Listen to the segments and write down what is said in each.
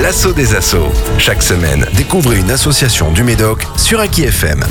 L'assaut des assos. Chaque semaine, découvrez une association du Médoc sur Aki FM.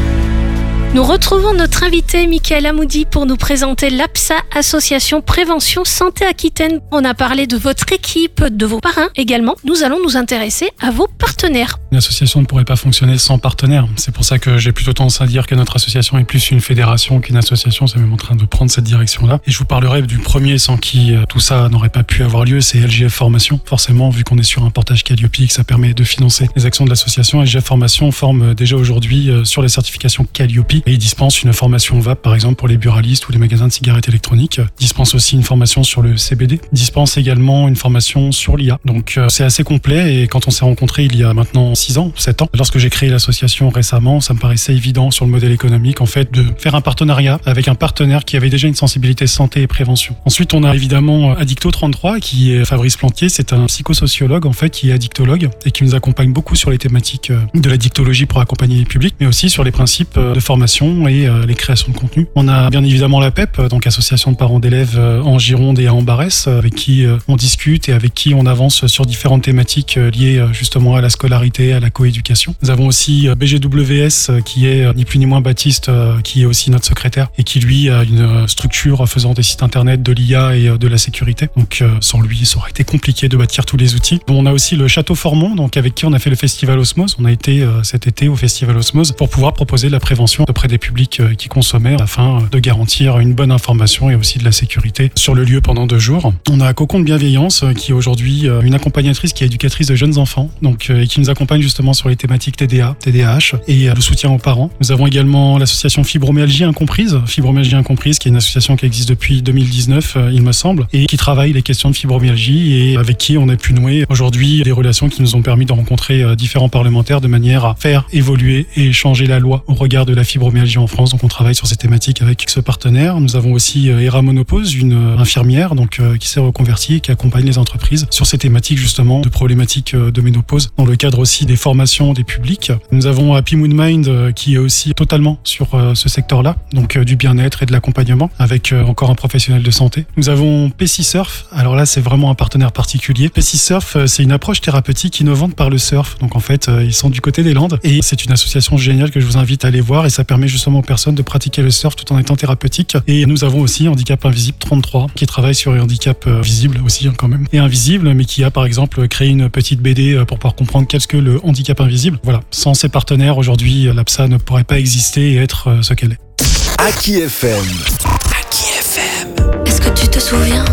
Nous retrouvons notre invité Mickaël Hamoudi pour nous présenter l'APSA, Association Prévention Santé Aquitaine. On a parlé de votre équipe, de vos parrains également. Nous allons nous intéresser à vos partenaires. Une association ne pourrait pas fonctionner sans partenaires. C'est pour ça que j'ai plutôt tendance à dire que notre association est plus une fédération qu'une association. C'est même en train de prendre cette direction-là. Et je vous parlerai du premier sans qui tout ça n'aurait pas pu avoir lieu, c'est LGF Formation. Forcément, vu qu'on est sur un portage Calliope, que ça permet de financer les actions de l'association, LGF Formation forme déjà aujourd'hui sur les certifications Calliope. Et il dispense une formation VAP, par exemple, pour les buralistes ou les magasins de cigarettes électroniques. Dispense aussi une formation sur le CBD. Dispense également une formation sur l'IA. Donc, c'est assez complet. Et quand on s'est rencontrés il y a maintenant 6 ans, 7 ans, lorsque j'ai créé l'association récemment, ça me paraissait évident sur le modèle économique, en fait, de faire un partenariat avec un partenaire qui avait déjà une sensibilité santé et prévention. Ensuite, on a évidemment Addicto33, qui est Fabrice Plantier. C'est un psychosociologue, en fait, qui est addictologue et qui nous accompagne beaucoup sur les thématiques de l'addictologie pour accompagner les publics, mais aussi sur les principes de formation et les créations de contenu. On a bien évidemment la PEP, donc Association de parents d'élèves en Gironde et à Ambarès, avec qui on discute et avec qui on avance sur différentes thématiques liées justement à la scolarité, à la coéducation. Nous avons aussi BGWS, qui est ni plus ni moins Baptiste, qui est aussi notre secrétaire et qui lui a une structure faisant des sites internet, de l'IA et de la sécurité. Donc sans lui, ça aurait été compliqué de bâtir tous les outils. On a aussi le Château Formont, donc avec qui on a fait le Festival Osmose. On a été cet été au Festival Osmose pour pouvoir proposer de la prévention auprès des publics qui consommaient afin de garantir une bonne information et aussi de la sécurité sur le lieu pendant 2 jours. On a Cocon de Bienveillance qui est aujourd'hui une accompagnatrice qui est éducatrice de jeunes enfants donc et qui nous accompagne justement sur les thématiques TDA, TDAH et le soutien aux parents. Nous avons également l'association Fibromyalgie Incomprise, Fibromyalgie Incomprise qui est une association qui existe depuis 2019 il me semble et qui travaille les questions de fibromyalgie et avec qui on a pu nouer aujourd'hui des relations qui nous ont permis de rencontrer différents parlementaires de manière à faire évoluer et changer la loi au regard de la fibromyalgie en France. Donc on travaille sur ces thématiques avec ce partenaire. Nous avons aussi Hera Monopause, une infirmière donc qui s'est reconvertie et qui accompagne les entreprises sur ces thématiques justement de problématiques de ménopause dans le cadre aussi des formations des publics. Nous avons Happy Moon Mind qui est aussi totalement sur ce secteur-là, donc du bien-être et de l'accompagnement avec encore un professionnel de santé. Nous avons Pessi Surf. Alors là, c'est vraiment un partenaire particulier. Pessi Surf, c'est une approche thérapeutique innovante par le surf. Donc en fait, ils sont du côté des Landes et c'est une association géniale que je vous invite à aller voir et ça permet justement aux personnes de pratiquer le surf tout en étant thérapeutique. Et nous avons aussi Handicap Invisible 33 qui travaille sur les handicaps visibles aussi quand même et invisibles, mais qui a par exemple créé une petite BD pour pouvoir comprendre qu'est-ce que le handicap invisible. Voilà, sans ces partenaires aujourd'hui, l'APSA ne pourrait pas exister et être ce qu'elle est. Aki FM. Aki FM. Est-ce que tu te souviens